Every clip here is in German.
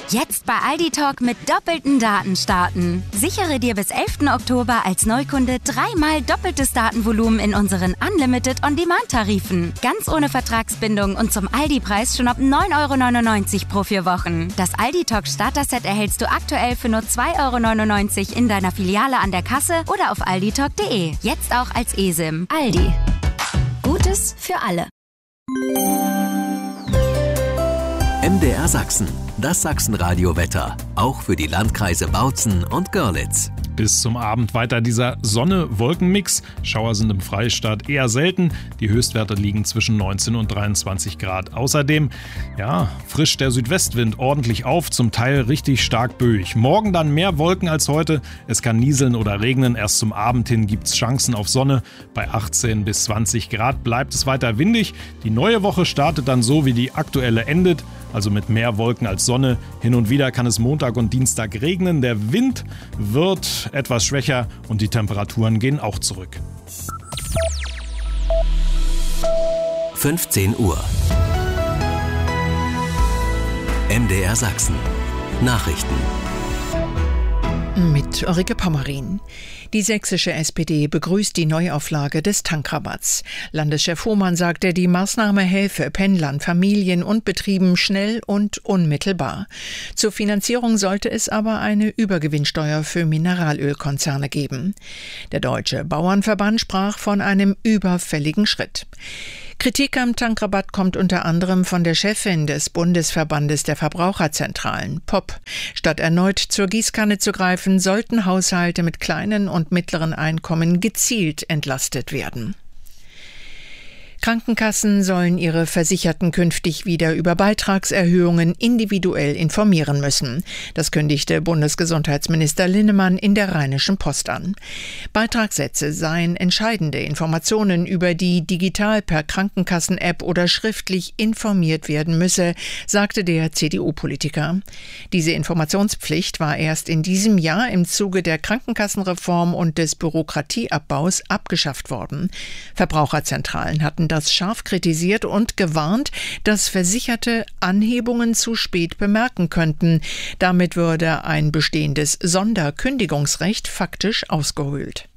Jetzt bei Aldi Talk mit doppelten Daten starten. Sichere dir bis 11. Oktober als Neukunde 3-mal doppeltes Datenvolumen in unseren Unlimited On-Demand-Tarifen. Ganz ohne Vertragsbindung und zum Aldi-Preis schon ab 9,99 € pro 4 Wochen. Das Aldi Talk Starter-Set erhältst du aktuell für nur 2,99 € in deiner Filiale an der Kasse oder auf alditalk.de. Jetzt auch als eSIM. Aldi. Gutes für alle. MDR Sachsen, das Sachsenradio-Wetter, auch für die Landkreise Bautzen und Görlitz. Bis zum Abend weiter dieser Sonne-Wolken-Mix. Schauer sind im Freistaat eher selten. Die Höchstwerte liegen zwischen 19 und 23 Grad. Außerdem, frischt der Südwestwind ordentlich auf, zum Teil richtig stark böig. Morgen dann mehr Wolken als heute. Es kann nieseln oder regnen. Erst zum Abend hin gibt es Chancen auf Sonne. Bei 18 bis 20 Grad bleibt es weiter windig. Die neue Woche startet dann so, wie die aktuelle endet. Also mit mehr Wolken als Sonne. Hin und wieder kann es Montag und Dienstag regnen. Der Wind wird etwas schwächer und die Temperaturen gehen auch zurück. 15 Uhr. MDR Sachsen. Nachrichten. Mit Ulrike Pommerin. Die sächsische SPD begrüßt die Neuauflage des Tankrabatts. Landeschef Hohmann sagte, die Maßnahme helfe Pendlern, Familien und Betrieben schnell und unmittelbar. Zur Finanzierung sollte es aber eine Übergewinnsteuer für Mineralölkonzerne geben. Der Deutsche Bauernverband sprach von einem überfälligen Schritt. Kritik am Tankrabatt kommt unter anderem von der Chefin des Bundesverbandes der Verbraucherzentralen, POP. Statt erneut zur Gießkanne zu greifen, sollten Haushalte mit kleinen und mittleren Einkommen gezielt entlastet werden. Krankenkassen sollen ihre Versicherten künftig wieder über Beitragserhöhungen individuell informieren müssen. Das kündigte Bundesgesundheitsminister Linnemann in der Rheinischen Post an. Beitragssätze seien entscheidende Informationen, über die digital per Krankenkassen-App oder schriftlich informiert werden müsse, sagte der CDU-Politiker. Diese Informationspflicht war erst in diesem Jahr im Zuge der Krankenkassenreform und des Bürokratieabbaus abgeschafft worden. Verbraucherzentralen hatten das scharf kritisiert und gewarnt, dass Versicherte Anhebungen zu spät bemerken könnten. Damit würde ein bestehendes Sonderkündigungsrecht faktisch ausgehöhlt.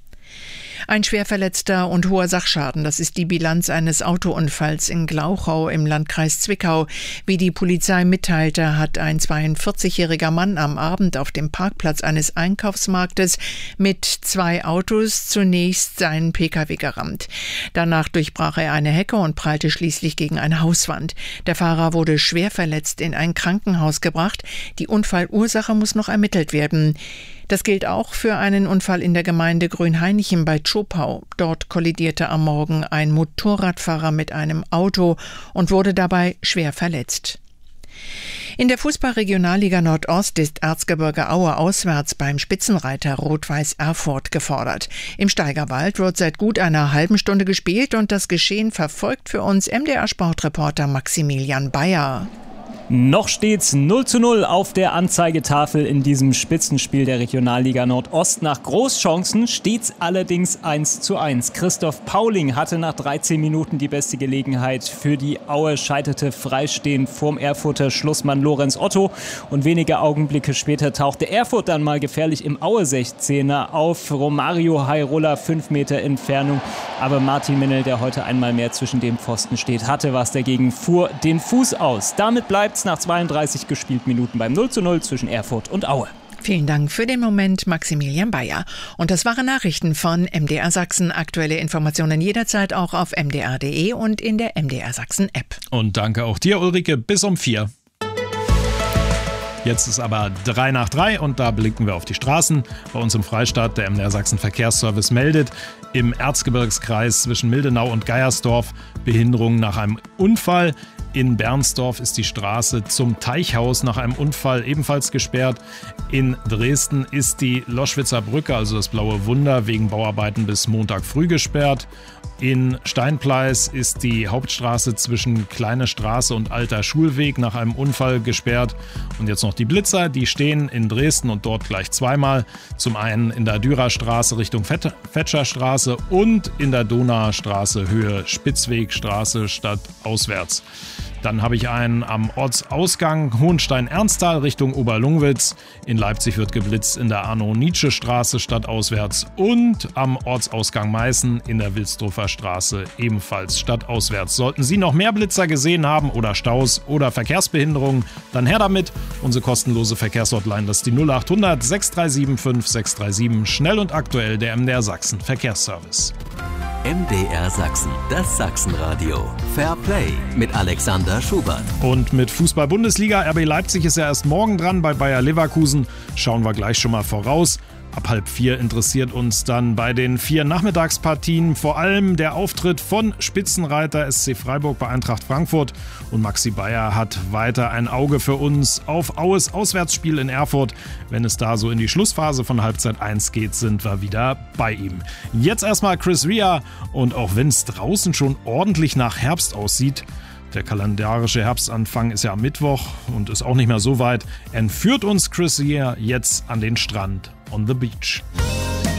Ein Schwerverletzter und hoher Sachschaden, das ist die Bilanz eines Autounfalls in Glauchau im Landkreis Zwickau. Wie die Polizei mitteilte, hat ein 42-jähriger Mann am Abend auf dem Parkplatz eines Einkaufsmarktes mit 2 Autos zunächst seinen Pkw gerammt. Danach durchbrach er eine Hecke und prallte schließlich gegen eine Hauswand. Der Fahrer wurde schwer verletzt in ein Krankenhaus gebracht. Die Unfallursache muss noch ermittelt werden. Das gilt auch für einen Unfall in der Gemeinde Grünhainichen bei Zschopau. Dort kollidierte am Morgen ein Motorradfahrer mit einem Auto und wurde dabei schwer verletzt. In der Fußball-Regionalliga Nordost ist Erzgebirge Aue auswärts beim Spitzenreiter Rot-Weiß Erfurt gefordert. Im Steigerwald wird seit gut einer halben Stunde gespielt und das Geschehen verfolgt für uns MDR-Sportreporter Maximilian Bayer. Noch steht's 0:0 auf der Anzeigetafel in diesem Spitzenspiel der Regionalliga Nordost. Nach Großchancen steht's allerdings 1:1. Christoph Pauling hatte nach 13 Minuten die beste Gelegenheit für die Aue, scheiterte freistehend vorm Erfurter Schlussmann Lorenz Otto. Und wenige Augenblicke später tauchte Erfurt dann mal gefährlich im Aue-16er auf. Romario Hairola 5 Meter Entfernung. Aber Martin Minnel, der heute einmal mehr zwischen dem Pfosten steht, hatte was dagegen, fuhr den Fuß aus. Damit bleibt's nach 32 gespielten Minuten beim 0:0 zwischen Erfurt und Aue. Vielen Dank für den Moment, Maximilian Bayer. Und das waren Nachrichten von MDR Sachsen. Aktuelle Informationen jederzeit auch auf mdr.de und in der MDR Sachsen App. Und danke auch dir, Ulrike, bis um 4. Jetzt ist aber 3 nach 3 und da blicken wir auf die Straßen. Bei uns im Freistaat, der MDR Sachsen Verkehrsservice meldet, im Erzgebirgskreis zwischen Mildenau und Geiersdorf Behinderungen nach einem Unfall. In Bernsdorf ist die Straße zum Teichhaus nach einem Unfall ebenfalls gesperrt. In Dresden ist die Loschwitzer Brücke, also das Blaue Wunder, wegen Bauarbeiten bis Montag früh gesperrt. In Steinpleis ist die Hauptstraße zwischen Kleine Straße und Alter Schulweg nach einem Unfall gesperrt. Und jetzt noch die Blitzer, die stehen in Dresden und dort gleich zweimal. Zum einen in der Dürerstraße Richtung Fetscherstraße und in der Donaustraße Höhe Spitzwegstraße statt auswärts. Dann habe ich einen am Ortsausgang Hohenstein-Ernsthal Richtung Oberlungwitz. In Leipzig wird geblitzt in der Arno-Nietzsche-Straße stadtauswärts und am Ortsausgang Meißen in der Wilsdruffer Straße ebenfalls stadtauswärts. Sollten Sie noch mehr Blitzer gesehen haben oder Staus oder Verkehrsbehinderungen, dann her damit. Unsere kostenlose Verkehrshotline, das ist die 0800 637 5637. Schnell und aktuell der MDR Sachsen Verkehrsservice. MDR Sachsen, das Sachsenradio. Fair Play mit Alexander Schubert. Und mit Fußball-Bundesliga, RB Leipzig ist ja erst morgen dran bei Bayer Leverkusen. Schauen wir gleich schon mal voraus. Ab 3:30 interessiert uns dann bei den 4 Nachmittagspartien vor allem der Auftritt von Spitzenreiter SC Freiburg bei Eintracht Frankfurt. Und Maxi Bayer hat weiter ein Auge für uns auf Aues Auswärtsspiel in Erfurt. Wenn es da so in die Schlussphase von Halbzeit 1 geht, sind wir wieder bei ihm. Jetzt erstmal Chris Rea, und auch wenn es draußen schon ordentlich nach Herbst aussieht, der kalendarische Herbstanfang ist ja am Mittwoch und ist auch nicht mehr so weit, entführt uns Chris Rea jetzt an den Strand on the beach.